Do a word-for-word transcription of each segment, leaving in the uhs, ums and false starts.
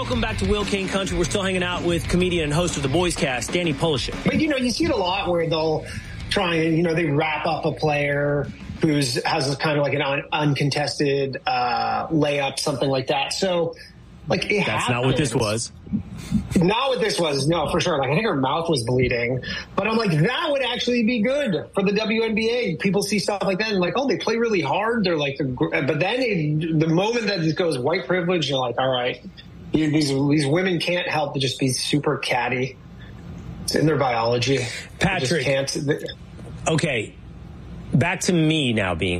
Welcome back to Will King Country. We're still hanging out with comedian and host of the Boys Cast, Danny Polishek. But, you know, you see it a lot where they'll try and, you know, they wrap up a player who's has kind of like an un- uncontested uh, layup, something like that. So, like, it That's happens. not what this was. Not what this was, no, for sure. Like, I think her mouth was bleeding. But I'm like, that would actually be good for the W N B A. People see stuff like that and like, oh, they play really hard. They're like, but then it, the moment that it goes white privilege, you're like, all right, these these women can't help but just be super catty. It's in their biology. Patrick, can't. Okay, back to me now being,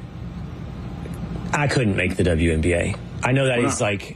I couldn't make the W N B A. I know that wow. he's like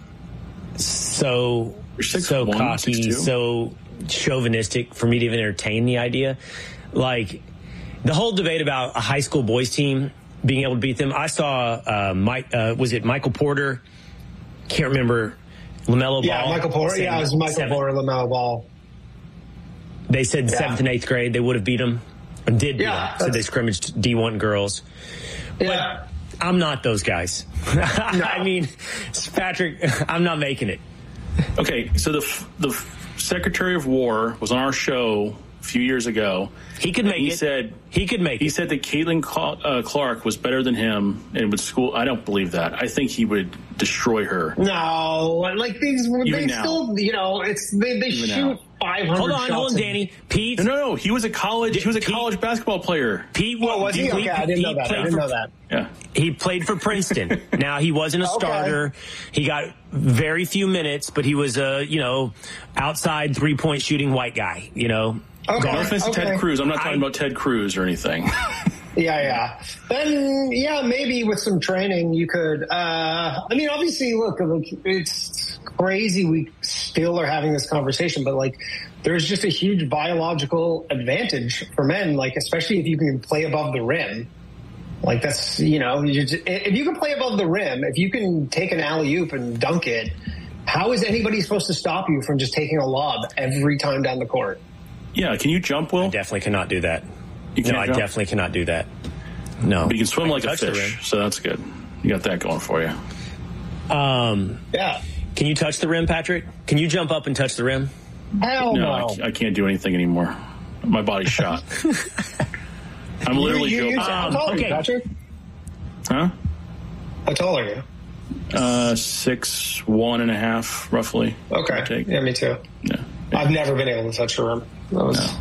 so six, so one, cocky, six, so chauvinistic for me to even entertain the idea. Like the whole debate about a high school boys team being able to beat them. I saw uh, Mike. Uh, was it Michael Porter? Can't remember. LaMelo Ball. Yeah, Michael Porter. Yeah, it was Michael seven. Porter, LaMelo Ball. They said yeah. seventh and eighth grade they would have beat them. Or did beat yeah, them. So they scrimmaged D one girls. Yeah. But I'm not those guys. No. I mean, Patrick, I'm not making it. Okay, so the the Secretary of War was on our show a few years ago. He could make he it. He said he could make he it. He said that Caitlin Clark was better than him and would school. I don't believe that. I think he would destroy her. No, like these, Even they now. still, you know, it's they, they shoot five hundred. Hold on, shots hold on, Danny. Pete. No, no, no. He was a college. He was a Pete, college basketball player. Pete, oh, was he? Okay, I didn't know that. I didn't for, know that. Yeah, he played for Princeton. Now he wasn't a starter. Okay. He got very few minutes, but he was a you know outside three point shooting white guy. You know. Okay. No offense to okay. Ted Cruz. I'm not talking I, about Ted Cruz or anything. Yeah, yeah. Then, yeah, maybe with some training you could. Uh, I mean, obviously, look, it's crazy we still are having this conversation, but like, there's just a huge biological advantage for men, like, especially if you can play above the rim. Like, that's, you know, you just, if you can play above the rim, if you can take an alley-oop and dunk it, how is anybody supposed to stop you from just taking a lob every time down the court? Yeah, can you jump, Will? I definitely cannot do that. You no, I jump? definitely cannot do that. No. But you can swim like a fish, so that's good. You got that going for you. Um, yeah. Can you touch the rim, Patrick? Can you jump up and touch the rim? Hell no. no. I, I can't do anything anymore. My body's shot. I'm literally you, you, you, um, How tall are you, Patrick? Huh? How tall are you? Uh, six, one and a half, roughly. Okay. Yeah, me too. Yeah. I've never been able to touch the rim. That was... No.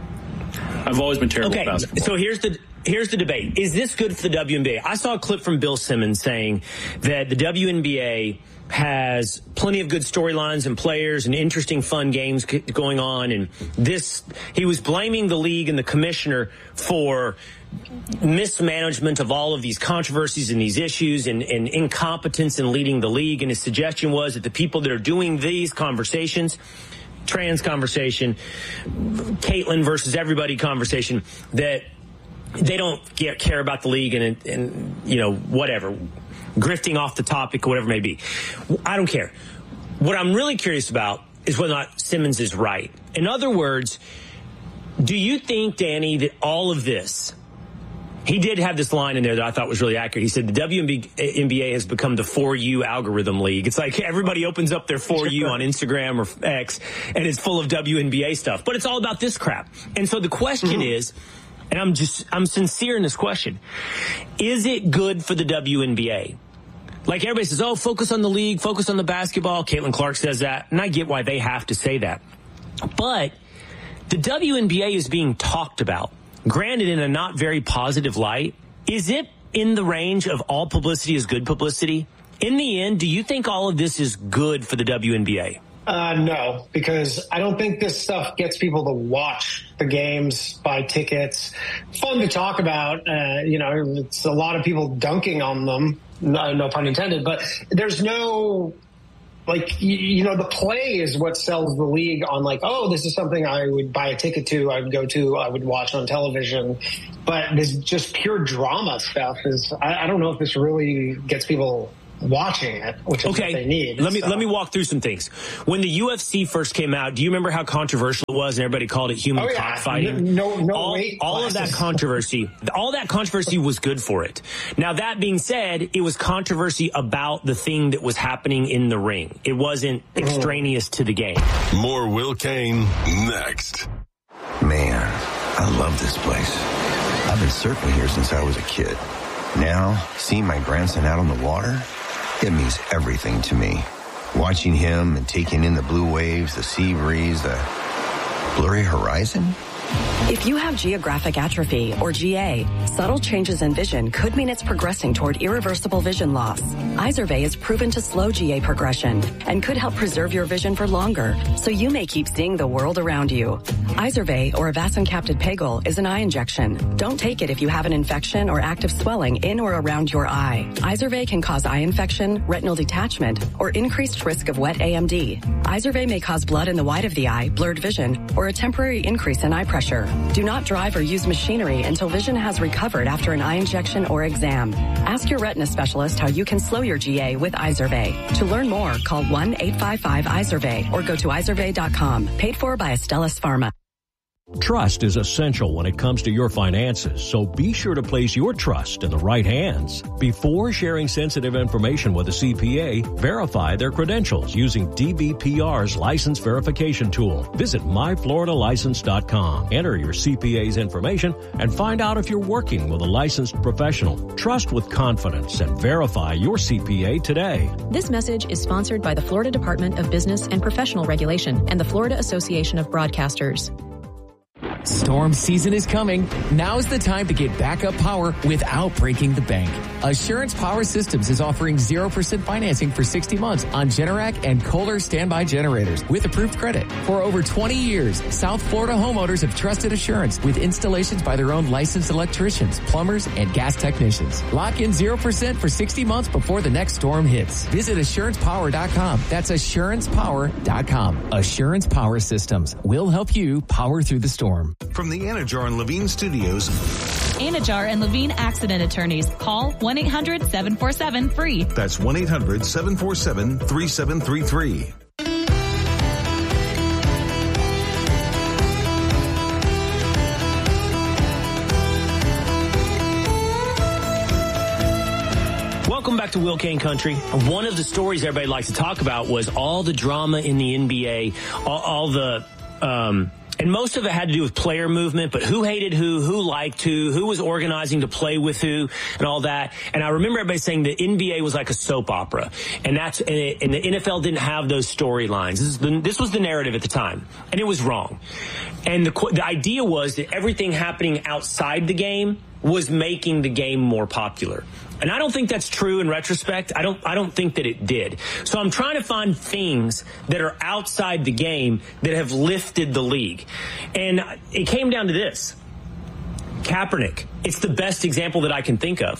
I've always been terrible okay, at basketball. So here's the here's the debate. Is this good for the W N B A? I saw a clip from Bill Simmons saying that the W N B A has plenty of good storylines and players and interesting, fun games going on. And this, he was blaming the league and the commissioner for mismanagement of all of these controversies and these issues and, and incompetence in leading the league. And his suggestion was that the people that are doing these conversations, trans conversation, Caitlin versus everybody conversation, that they don't get, care about the league and, and, you know, whatever, grifting off the topic or whatever it may be. I don't care. What I'm really curious about is whether or not Simmons is right. In other words, do you think, Danny, that all of this, he did have this line in there that I thought was really accurate. He said the W N B A has become the For You algorithm league. It's like everybody opens up their For You on Instagram or X, and it's full of W N B A stuff. But it's all about this crap. And so the question mm-hmm. is, and I'm just, I'm sincere in this question, is it good for the W N B A? Like everybody says, oh, focus on the league, focus on the basketball. Caitlin Clark says that, and I get why they have to say that. But the W N B A is being talked about, granted in a not very positive light. Is it in the range of all publicity is good publicity? In the end, do you think all of this is good for the W N B A? Uh, no, because I don't think this stuff gets people to watch the games, buy tickets. Fun to talk about. Uh, you know, it's a lot of people dunking on them. No, no pun intended. But there's no, like, you, you know, the play is what sells the league on, like, oh, this is something I would buy a ticket to, I would go to, I would watch on television. But this just pure drama stuff is, I, I don't know if this really gets people watching it, which is okay. what they need. Let me so. let me walk through some things. When the U F C first came out, do you remember how controversial it was and everybody called it human oh, yeah. cockfighting? No, no all, weight all of that controversy, all that controversy was good for it. Now, that being said, it was controversy about the thing that was happening in the ring. It wasn't extraneous to the game. More Will Kane next. Man, I love this place. I've been surfing here since I was a kid. Now, seeing my grandson out on the water, it means everything to me. Watching him and taking in the blue waves, the sea breeze, the blurry horizon. If you have geographic atrophy, or G A, subtle changes in vision could mean it's progressing toward irreversible vision loss. Izervay is proven to slow G A progression and could help preserve your vision for longer, so you may keep seeing the world around you. Izervay, or avacincaptad pegol, is an eye injection. Don't take it if you have an infection or active swelling in or around your eye. Izervay can cause eye infection, retinal detachment, or increased risk of wet A M D. Izervay may cause blood in the white of the eye, blurred vision, or a temporary increase in eye pressure. Do not drive or use machinery until vision has recovered after an eye injection or exam. Ask your retina specialist how you can slow your G A with Izervay. To learn more, call one eight five five Izervay or go to izervay dot com. Paid for by Astellas Pharma. Trust is essential when it comes to your finances, so be sure to place your trust in the right hands. Before sharing sensitive information with a C P A, verify their credentials using D B P R's license verification tool. Visit my florida license dot com. Enter your C P A's information and find out if you're working with a licensed professional. Trust with confidence and verify your C P A today. This message is sponsored by the Florida Department of Business and Professional Regulation and the Florida Association of Broadcasters. Storm season is coming. Now's the time to get backup power without breaking the bank. Assurance Power Systems is offering zero percent financing for sixty months on Generac and Kohler standby generators with approved credit. For over twenty years, South Florida homeowners have trusted Assurance with installations by their own licensed electricians, plumbers, and gas technicians. Lock in zero percent for sixty months before the next storm hits. Visit assurance power dot com. That's assurance power dot com. Assurance Power Systems will help you power through the storm. From the Anajar and Levine Studios. Anajar and Levine Accident Attorneys. Call one eight hundred seven four seven free. That's one eight hundred seven four seven three seven three three. Welcome back to Will Kane Country. One of the stories everybody likes to talk about was all the drama in the N B A, all, all the... Um, And most of it had to do with player movement, but who hated who, who liked who, who was organizing to play with who, and all that. And I remember everybody saying the N B A was like a soap opera, and that's and, it, and the N F L didn't have those storylines. This, is the, this was the narrative at the time, and it was wrong. And the the idea was that everything happening outside the game was making the game more popular. And I don't think that's true in retrospect. I don't, I don't think that it did. So I'm trying to find things that are outside the game that have lifted the league. And it came down to this. Kaepernick. It's the best example that I can think of.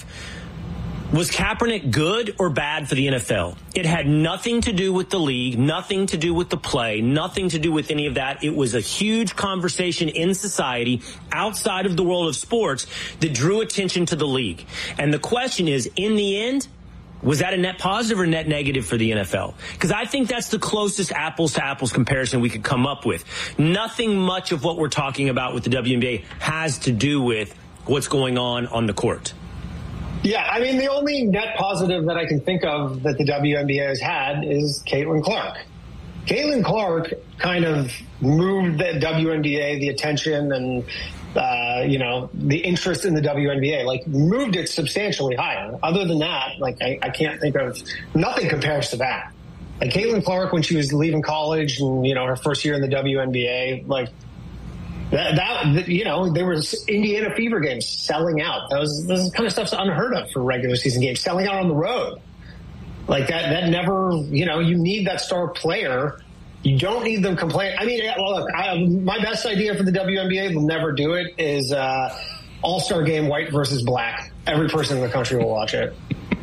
Was Kaepernick good or bad for the N F L? It had nothing to do with the league, nothing to do with the play, nothing to do with any of that. It was a huge conversation in society outside of the world of sports that drew attention to the league. And the question is, in the end, was that a net positive or net negative for the N F L? Because I think that's the closest apples to apples comparison we could come up with. Nothing much of what we're talking about with the W N B A has to do with what's going on on the court. Yeah, I mean, the only net positive that I can think of that the W N B A has had is Caitlin Clark. Caitlin Clark kind of moved the W N B A, the attention and, uh, you know, the interest in the W N B A, like moved it substantially higher. Other than that, like, I, I can't think of, nothing compares to that. Like Caitlin Clark, when she was leaving college and, you know, her first year in the W N B A, like, That, that, you know, there was Indiana Fever games selling out. That was, this kind of stuff's unheard of for regular season games, selling out on the road. Like that, that never, you know, you need that star player. You don't need them complain. I mean, look, I, my best idea for the W N B A, will never do it, is uh, all-star game, white versus black. Every person in the country will watch it.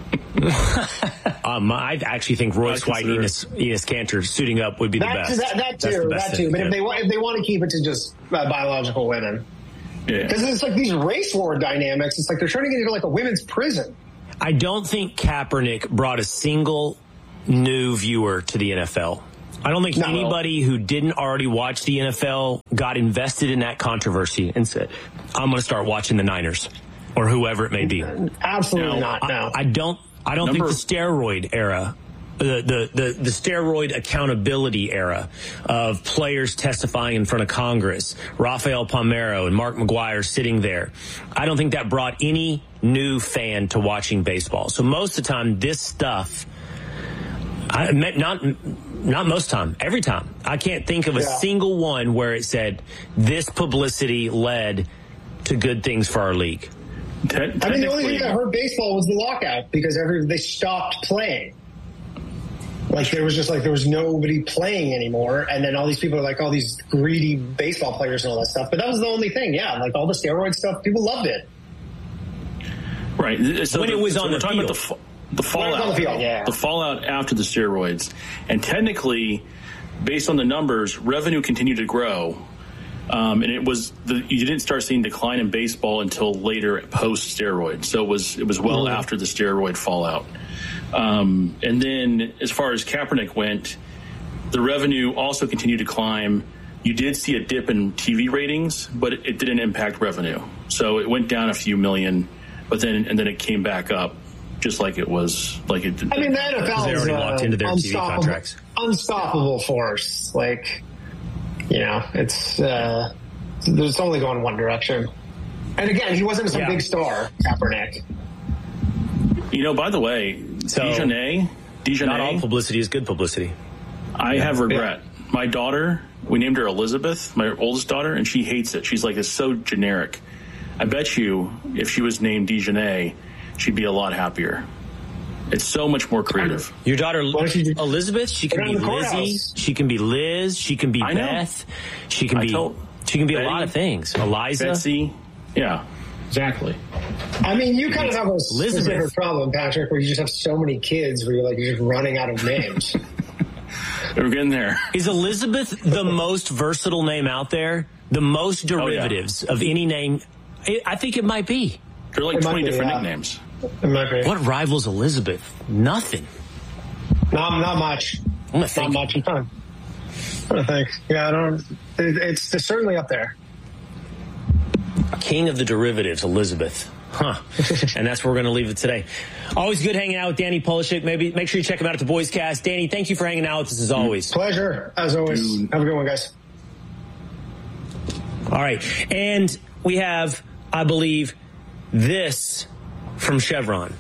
um, I actually think Royce White and Enes, Enes Kanter suiting up would be the that, best. That, that too, that too. But if they want, if they want to keep it to just uh, biological women, because yeah. It's like these race war dynamics. It's like they're turning it into like a women's prison. I don't think Kaepernick brought a single new viewer to the N F L. I don't think no. anybody who didn't already watch the N F L got invested in that controversy and said, I'm going to start watching the Niners or whoever it may be. Absolutely now, not. No. I, I don't, I don't Number- think the steroid era The, the, the, the steroid accountability era of players testifying in front of Congress, Rafael Palmeiro and Mark McGuire sitting there. I don't think that brought any new fan to watching baseball. So most of the time, this stuff, I not, not most time, every time. I can't think of a yeah. single one where it said this publicity led to good things for our league. I mean, the only thing that hurt baseball was the lockout because every, they stopped playing. Like, there was just like, there was nobody playing anymore. And then all these people are like, all these greedy baseball players and all that stuff. But that was the only thing. Yeah. Like all the steroid stuff, people loved it. Right. So when the, it was so on we're the talking field. about the, the fallout, on the, field, yeah. the fallout after the steroids. And technically, based on the numbers, revenue continued to grow. Um, and it was, the, you didn't start seeing decline in baseball until later post steroid. So it was, it was well mm-hmm. after the steroid fallout. Um, and then as far as Kaepernick went, the revenue also continued to climb. You did see a dip in T V ratings, but it, it didn't impact revenue. So it went down a few million, but then, and then it came back up just like it was, like it did. I mean, the N F L is already uh, locked into their T V contracts. Unstoppable force. Like, you know, it's, uh, it's only going one direction. And again, he wasn't some yeah. big star, Kaepernick. You know, by the way, so, Dejanay, Dejanay, not all publicity is good publicity. I have regret. Yeah. My daughter, we named her Elizabeth, my oldest daughter, and she hates it. She's like, it's so generic. I bet you if she was named Dejanay, she'd be a lot happier. It's so much more creative. Your daughter, she Elizabeth, she can be Lizzie, she can be Liz, she can be I Beth, know. she can I be told, she can be Betty, a lot of things. Eliza. Betsy, yeah. Exactly. I mean, you kind of have a specific problem, Patrick, where you just have so many kids where you're like, you're just running out of names. We're getting there. Is Elizabeth the most versatile name out there? The most derivatives oh, yeah. of any name? I think it might be. There are like it twenty be, different yeah. nicknames. It might be. What rivals Elizabeth? Nothing. No, not much. I'm gonna think. Not much. I'm trying to think. Yeah, I don't. It, it's, it's certainly up there. King of the derivatives, Elizabeth. Huh. And that's where we're going to leave it today. Always good hanging out with Danny Polishek. Maybe make sure you check him out at the Boys Cast. Danny, thank you for hanging out with us as always. Pleasure, as always. Dude. Have a good one, guys. All right. And we have, I believe, this from Chevron.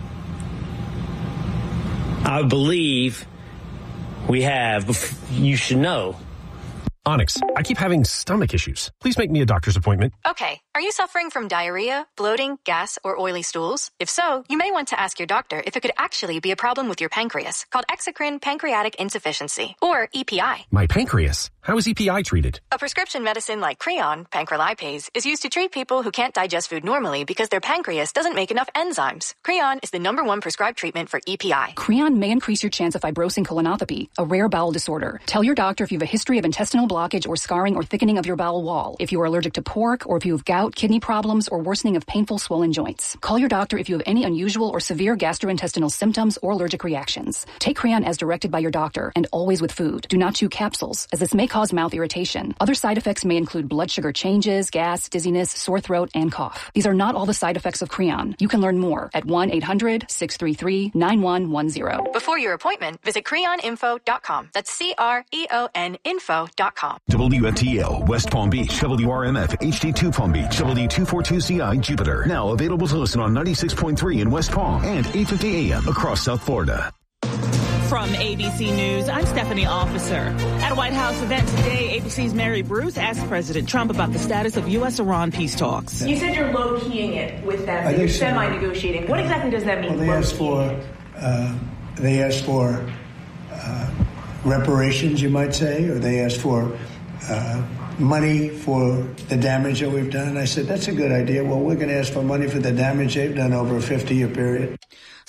I believe we have, you should know. Onyx, I keep having stomach issues. Please make me a doctor's appointment. Okay. Are you suffering from diarrhea, bloating, gas, or oily stools? If so, you may want to ask your doctor if it could actually be a problem with your pancreas, called exocrine pancreatic insufficiency, or E P I. My pancreas? How is E P I treated? A prescription medicine like Creon, pancrelipase, is used to treat people who can't digest food normally because their pancreas doesn't make enough enzymes. Creon is the number one prescribed treatment for E P I. Creon may increase your chance of fibrosing colonopathy, a rare bowel disorder. Tell your doctor if you have a history of intestinal blockage or scarring or thickening of your bowel wall, if you are allergic to pork, or if you have gout, kidney problems, or worsening of painful swollen joints. Call your doctor if you have any unusual or severe gastrointestinal symptoms or allergic reactions. Take Creon as directed by your doctor, and always with food. Do not chew capsules, as this may cause mouth irritation. Other side effects may include blood sugar changes, gas, dizziness, sore throat, and cough. These are not all the side effects of Creon. You can learn more at one eight hundred six three three nine one one zero. Before your appointment, visit creon info dot com. That's C R E O N info dot com. W F T L, West Palm Beach, W R M F, H D two Palm Beach, W two forty-two C I, Jupiter. Now available to listen on ninety-six point three in West Palm and eight fifty A M across South Florida. From A B C News, I'm Stephanie Officer. At a White House event today, A B C's Mary Bruce asked President Trump about the status of U S Iran peace talks. You said you're low-keying it with that, you're semi-negotiating. What exactly does that mean? Well, they asked for, uh, they asked for uh, reparations, you might say, or they asked for uh, money for the damage that we've done. I said, that's a good idea. Well, we're going to ask for money for the damage they've done over a fifty-year period.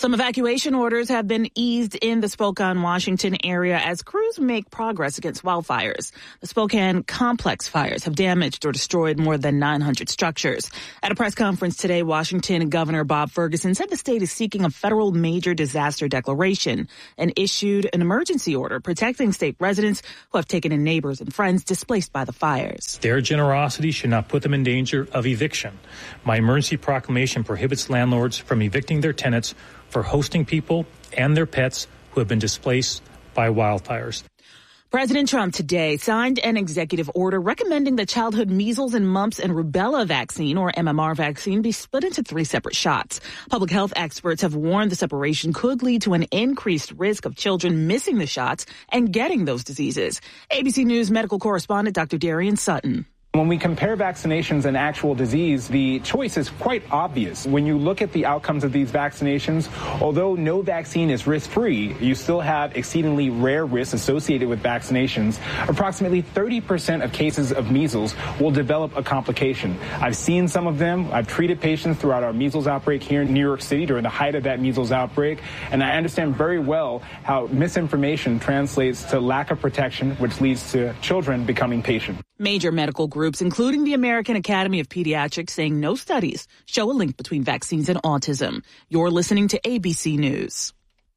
Some evacuation orders have been eased in the Spokane, Washington area as crews make progress against wildfires. The Spokane complex fires have damaged or destroyed more than nine hundred structures. At a press conference today, Washington Governor Bob Ferguson said the state is seeking a federal major disaster declaration and issued an emergency order protecting state residents who have taken in neighbors and friends displaced by the fires. Their generosity should not put them in danger of eviction. My emergency proclamation prohibits landlords from evicting their tenants for hosting people and their pets who have been displaced by wildfires. President Trump today signed an executive order recommending the childhood measles and mumps and rubella vaccine, or M M R vaccine, be split into three separate shots. Public health experts have warned the separation could lead to an increased risk of children missing the shots and getting those diseases. A B C News medical correspondent Doctor Darian Sutton. When we compare vaccinations and actual disease, the choice is quite obvious. When you look at the outcomes of these vaccinations, although no vaccine is risk-free, you still have exceedingly rare risks associated with vaccinations. Approximately thirty percent of cases of measles will develop a complication. I've seen some of them. I've treated patients throughout our measles outbreak here in New York City during the height of that measles outbreak, and I understand very well how misinformation translates to lack of protection, which leads to children becoming patient. Major medical groups, including the American Academy of Pediatrics, saying no studies show a link between vaccines and autism. You're listening to A B C News.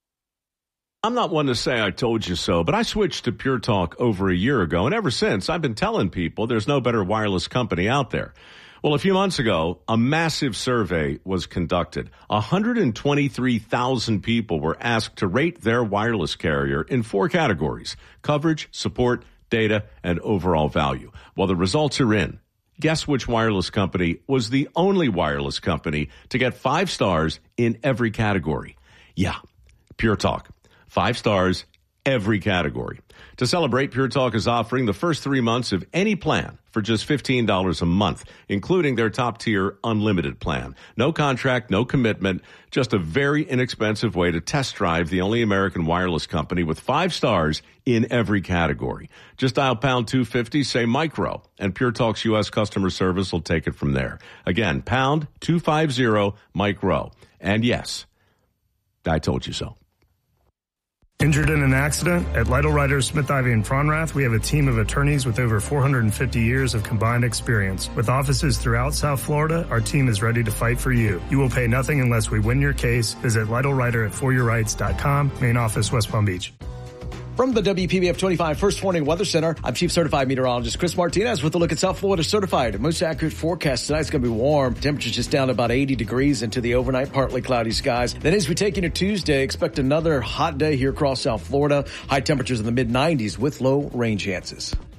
I'm not one to say I told you so, but I switched to Pure Talk over a year ago, and ever since I've been telling people there's no better wireless company out there. Well, a few months ago, a massive survey was conducted. one hundred twenty-three thousand people were asked to rate their wireless carrier in four categories: coverage, support, data, and overall value. Well, the results are in. Guess which wireless company was the only wireless company to get five stars in every category? Yeah, Pure Talk. Five stars, every category. To celebrate, Pure Talk is offering the first three months of any plan for just fifteen dollars a month, including their top-tier unlimited plan. No contract, no commitment, just a very inexpensive way to test drive the only American wireless company with five stars in every category. Just dial pound two fifty, say micro, and Pure Talk's U S customer service will take it from there. Again, pound two fifty, micro. And yes, I told you so. Injured in an accident? At Lytle Ryder, Smith, Ivy, and Fronrath, we have a team of attorneys with over four hundred fifty years of combined experience. With offices throughout South Florida, our team is ready to fight for you. You will pay nothing unless we win your case. Visit Lytle Ryder at for your rights dot com. Main office, West Palm Beach. From the W P B F twenty-five First Warning Weather Center, I'm Chief Certified Meteorologist Chris Martinez with a look at South Florida Certified. Most accurate forecast tonight's going to be warm. Temperatures just down to about eighty degrees into the overnight, partly cloudy skies. Then as we take into Tuesday, expect another hot day here across South Florida. High temperatures in the mid nineties with low rain chances.